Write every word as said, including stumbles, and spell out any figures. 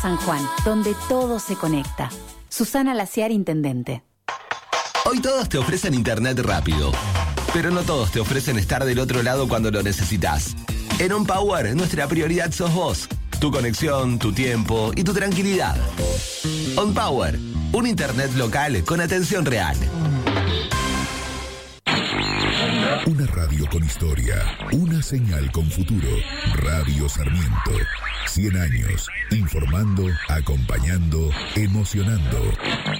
San Juan, donde todo se conecta. Susana Laciar, intendente. Hoy todos te ofrecen internet rápido, pero no todos te ofrecen estar del otro lado cuando lo necesitas. En OnPower, nuestra prioridad sos vos, tu conexión, tu tiempo y tu tranquilidad. OnPower, un internet local con atención real. Una radio con historia, una señal con futuro. Radio Sarmiento. cien años, informando, acompañando, emocionando.